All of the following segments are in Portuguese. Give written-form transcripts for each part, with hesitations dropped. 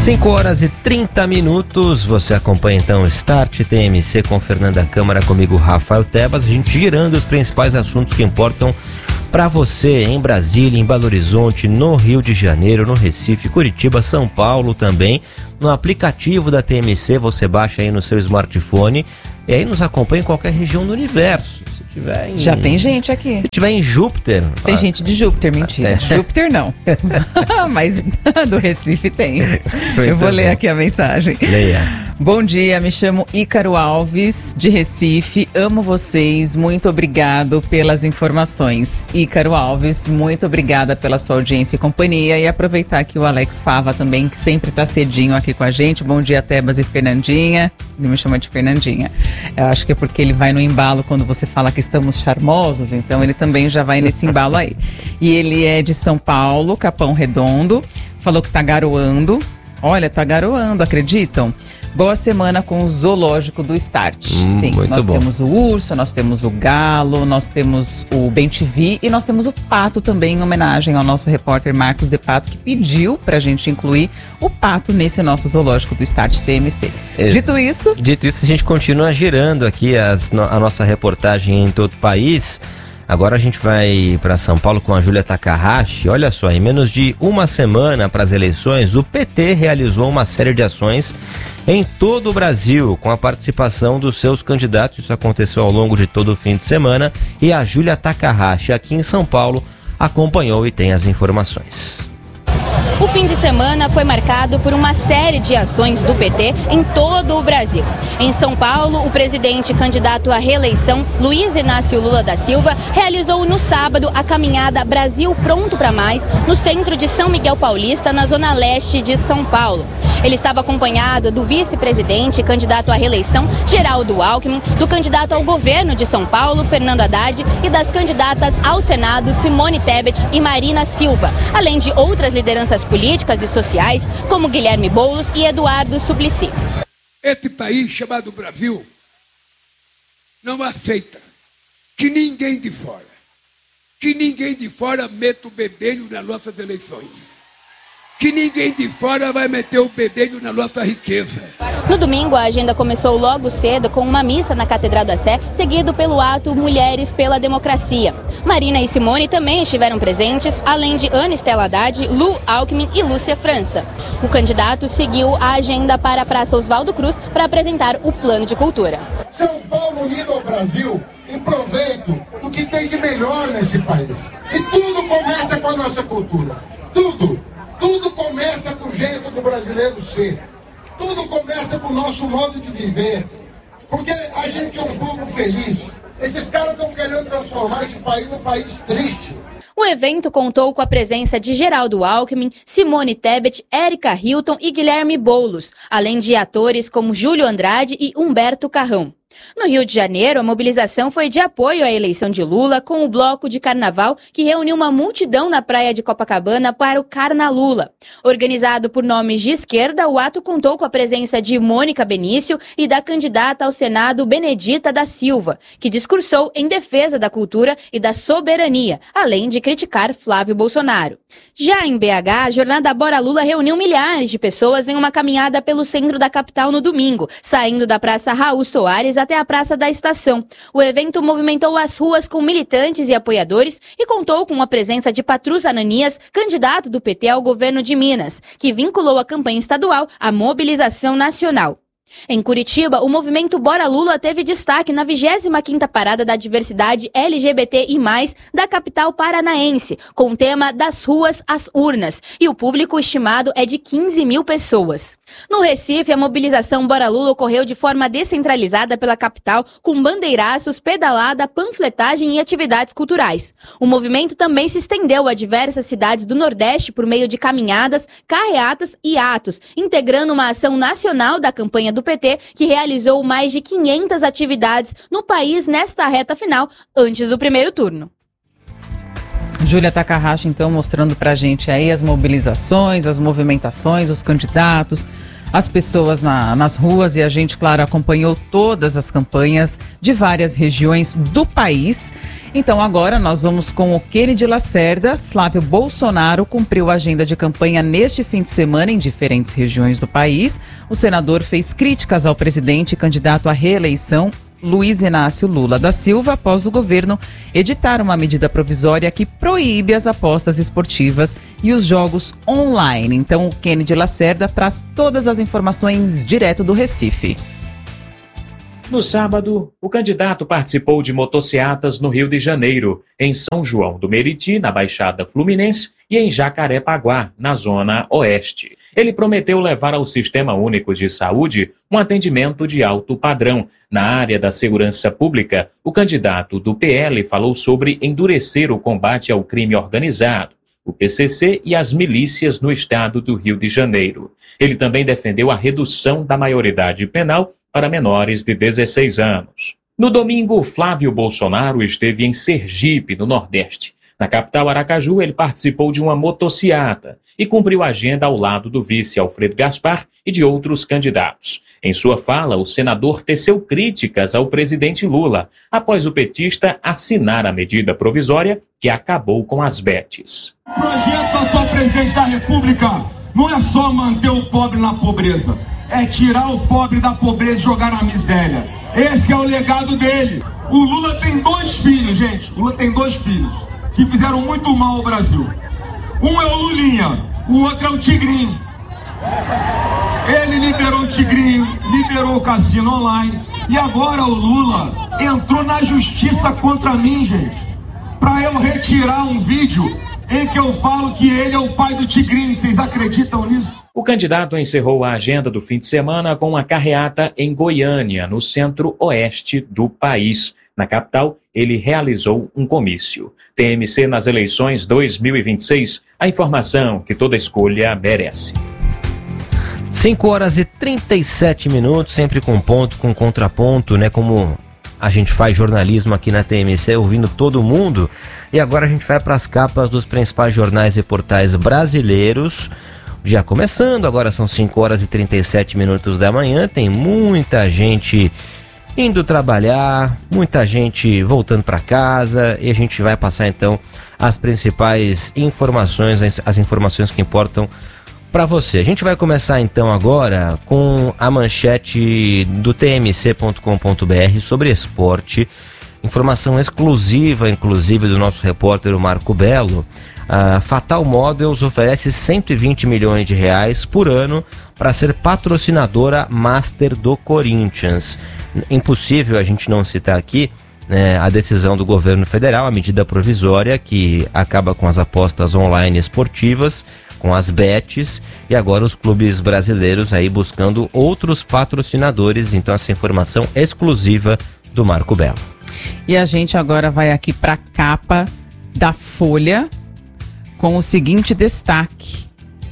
5h30, você acompanha então o Start TMC com Fernanda Câmara, comigo Rafael Tebas, a gente girando os principais assuntos que importam para você em Brasília, em Belo Horizonte, no Rio de Janeiro, no Recife, Curitiba, São Paulo também. No aplicativo da TMC você baixa aí no seu smartphone e aí nos acompanha em qualquer região do universo. Já tem gente aqui. Se tiver em Júpiter... Tem gente de Júpiter, mentira. Júpiter não. Mas do Recife tem. Eu vou ler aqui a mensagem. Leia. Bom dia, me chamo Ícaro Alves, de Recife. Amo vocês, muito obrigado pelas informações. Ícaro Alves, muito obrigada pela sua audiência e companhia. E aproveitar aqui o Alex Fava também, que sempre está cedinho aqui com a gente. Bom dia, Tebas e Fernandinha. Ele me chama de Fernandinha. Eu acho que é porque ele vai no embalo quando você fala que estamos charmosos, então ele também já vai nesse embalo aí. E ele é de São Paulo, Capão Redondo, falou que tá garoando. Olha, tá garoando, acreditam? Boa semana com o Zoológico do Start. Sim, nós temos o urso, nós temos o galo, nós temos o bem-te-vi e nós temos o pato também, em homenagem ao nosso repórter Marcos de Pato, que pediu pra gente incluir o pato nesse nosso Zoológico do Start TMC. Dito isso, a gente continua girando aqui a nossa reportagem em todo o país. Agora a gente vai para São Paulo com a Júlia Takahashi. Olha só, em menos de uma semana para as eleições, o PT realizou uma série de ações em todo o Brasil, com a participação dos seus candidatos. Isso aconteceu ao longo de todo o fim de semana e a Júlia Takahashi, aqui em São Paulo, acompanhou e tem as informações. O fim de semana foi marcado por uma série de ações do PT em todo o Brasil. Em São Paulo, o presidente candidato à reeleição, Luiz Inácio Lula da Silva, realizou no sábado a caminhada Brasil Pronto para Mais, no centro de São Miguel Paulista, na zona leste de São Paulo. Ele estava acompanhado do vice-presidente, candidato à reeleição, Geraldo Alckmin, do candidato ao governo de São Paulo, Fernando Haddad, e das candidatas ao Senado, Simone Tebet e Marina Silva, além de outras lideranças políticas e sociais, como Guilherme Boulos e Eduardo Suplicy. Esse país chamado Brasil não aceita que ninguém de fora meta o bedelho nas nossas eleições. Que ninguém de fora vai meter o bedelho na nossa riqueza. No domingo, a agenda começou logo cedo com uma missa na Catedral da Sé, seguido pelo ato Mulheres pela Democracia. Marina e Simone também estiveram presentes, além de Ana Estela Haddad, Lu Alckmin e Lúcia França. O candidato seguiu a agenda para a Praça Oswaldo Cruz para apresentar o plano de cultura. São Paulo unido ao Brasil em proveito do que tem de melhor nesse país. E tudo começa com a nossa cultura. Tudo começa com o jeito do brasileiro ser. Tudo começa com o nosso modo de viver. Porque a gente é um povo feliz. Esses caras estão querendo transformar esse país num país triste. O evento contou com a presença de Geraldo Alckmin, Simone Tebet, Érica Hilton e Guilherme Boulos, além de atores como Júlio Andrade e Humberto Carrão. No Rio de Janeiro, a mobilização foi de apoio à eleição de Lula, com o bloco de carnaval que reuniu uma multidão na praia de Copacabana para o Carnalula. Organizado por nomes de esquerda, o ato contou com a presença de Mônica Benício e da candidata ao Senado Benedita da Silva, que discursou em defesa da cultura e da soberania, além de criticar Flávio Bolsonaro. Já em BH, a jornada Bora Lula reuniu milhares de pessoas em uma caminhada pelo centro da capital no domingo, saindo da Praça Raul Soares até a Praça da Estação. O evento movimentou as ruas com militantes e apoiadores e contou com a presença de Patrus Ananias, candidato do PT ao governo de Minas, que vinculou a campanha estadual à mobilização nacional. Em Curitiba, o movimento Bora Lula teve destaque na 25ª Parada da Diversidade LGBTI+, da capital paranaense, com o tema Das Ruas às Urnas, e o público estimado é de 15 mil pessoas. No Recife, a mobilização Bora Lula ocorreu de forma descentralizada pela capital, com bandeiraços, pedalada, panfletagem e atividades culturais. O movimento também se estendeu a diversas cidades do Nordeste por meio de caminhadas, carreatas e atos, integrando uma ação nacional da campanha do PT, que realizou mais de 500 atividades no país nesta reta final, antes do primeiro turno. Júlia Takahashi, então, mostrando pra gente aí as mobilizações, as movimentações, os candidatos, as pessoas nas ruas e a gente, claro, acompanhou todas as campanhas de várias regiões do país. Então agora nós vamos com o Kennedy Lacerda. Flávio Bolsonaro cumpriu a agenda de campanha neste fim de semana em diferentes regiões do país. O senador fez críticas ao presidente e candidato à reeleição, Luiz Inácio Lula da Silva, após o governo editar uma medida provisória que proíbe as apostas esportivas e os jogos online. Então, o Kennedy Lacerda traz todas as informações direto do Recife. No sábado, o candidato participou de motociatas no Rio de Janeiro, em São João do Meriti, na Baixada Fluminense, e em Jacarepaguá, na Zona Oeste. Ele prometeu levar ao Sistema Único de Saúde um atendimento de alto padrão. Na área da segurança pública, o candidato do PL falou sobre endurecer o combate ao crime organizado, o PCC e as milícias no estado do Rio de Janeiro. Ele também defendeu a redução da maioridade penal para menores de 16 anos. No domingo, Flávio Bolsonaro esteve em Sergipe, no Nordeste. Na capital Aracaju, ele participou de uma motociata e cumpriu a agenda ao lado do vice Alfredo Gaspar e de outros candidatos. Em sua fala, o senador teceu críticas ao presidente Lula, após o petista assinar a medida provisória que acabou com as bets. O projeto do atual presidente da República não é só manter o pobre na pobreza, é tirar o pobre da pobreza e jogar na miséria. Esse é o legado dele. O Lula tem 2 filhos, gente. O Lula tem 2 filhos que fizeram muito mal ao Brasil. Um é o Lulinha, o outro é o Tigrinho. Ele liberou o Tigrinho, liberou o cassino online e agora o Lula entrou na justiça contra mim, gente, para eu retirar um vídeo em que eu falo que ele é o pai do Tigrinho. Vocês acreditam nisso? O candidato encerrou a agenda do fim de semana com uma carreata em Goiânia, no centro-oeste do país. Na capital, ele realizou um comício. TMC nas eleições 2026, a informação que toda escolha merece. 5 horas e 37 minutos, sempre com ponto, com contraponto, né? Como a gente faz jornalismo aqui na TMC, ouvindo todo mundo. E agora a gente vai para as capas dos principais jornais e portais brasileiros. Já começando, agora são 5 horas e 37 minutos da manhã, tem muita gente indo trabalhar, muita gente voltando para casa e a gente vai passar então as principais informações, as informações que importam para você. A gente vai começar então agora com a manchete do tmc.com.br sobre esporte, informação exclusiva inclusive do nosso repórter Marco Belo. A Fatal Models oferece 120 milhões de reais por ano para ser patrocinadora master do Corinthians. Impossível a gente não citar aqui a decisão do governo federal, a medida provisória que acaba com as apostas online esportivas, com as bets, e agora os clubes brasileiros aí buscando outros patrocinadores. Então essa informação exclusiva do Marco Belo. E a gente agora vai aqui para a capa da Folha, com o seguinte destaque.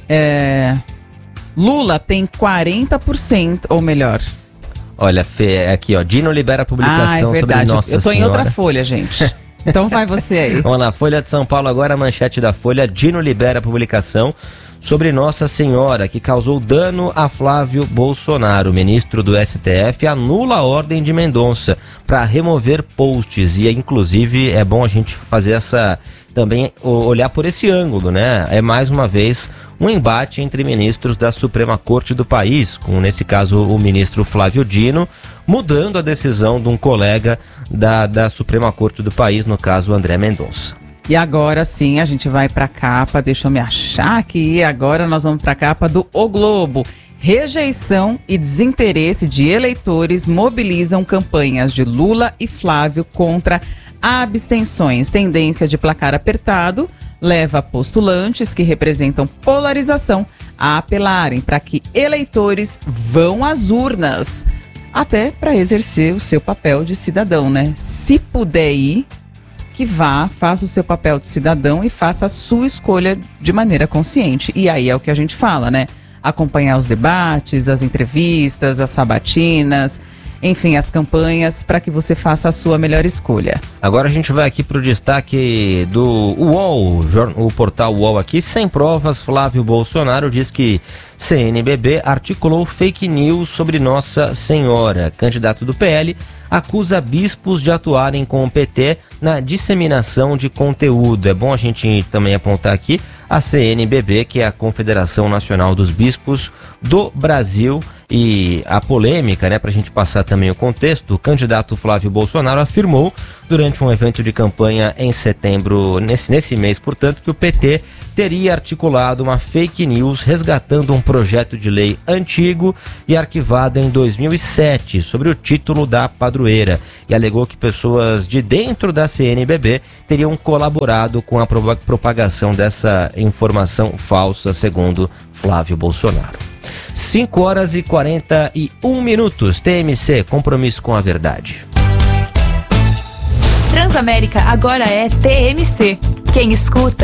Lula tem 40%, ou melhor... Olha, Fê, aqui ó, Dino libera a publicação sobre Nossa Senhora. Eu tô em outra folha, gente. Então vai você aí. Vamos lá, Folha de São Paulo agora, a manchete da Folha. Dino libera a publicação sobre Nossa Senhora, que causou dano a Flávio Bolsonaro. O ministro do STF anula a ordem de Mendonça para remover posts. E inclusive é bom a gente fazer também olhar por esse ângulo, né? É mais uma vez um embate entre ministros da Suprema Corte do país, com nesse caso o ministro Flávio Dino, mudando a decisão de um colega da Suprema Corte do país, no caso André Mendonça. E agora sim a gente vai para a capa, deixa eu me achar aqui, agora nós vamos para a capa do O Globo. Rejeição e desinteresse de eleitores mobilizam campanhas de Lula e Flávio contra abstenções. Tendência de placar apertado leva postulantes que representam polarização a apelarem para que eleitores vão às urnas, até para exercer o seu papel de cidadão, né? Se puder ir, que vá, faça o seu papel de cidadão e faça a sua escolha de maneira consciente. E aí é o que a gente fala, né? Acompanhar os debates, as entrevistas, as sabatinas, enfim, as campanhas para que você faça a sua melhor escolha. Agora a gente vai aqui para o destaque do UOL, o portal UOL aqui. Sem provas, Flávio Bolsonaro diz que CNBB articulou fake news sobre Nossa Senhora. Candidato do PL acusa bispos de atuarem com o PT na disseminação de conteúdo. É bom a gente também apontar aqui a CNBB, que é a Confederação Nacional dos Bispos do Brasil, e a polêmica, né, para a gente passar também o contexto. O candidato Flávio Bolsonaro afirmou durante um evento de campanha em setembro, nesse mês, portanto, que o PT teria articulado uma fake news resgatando um projeto de lei antigo e arquivado em 2007 sobre o título da padroeira, e alegou que pessoas de dentro da CNBB teriam colaborado com a propagação dessa informação falsa, segundo Flávio Bolsonaro. 5h41. TMC, compromisso com a verdade. Transamérica agora é TMC. Quem escuta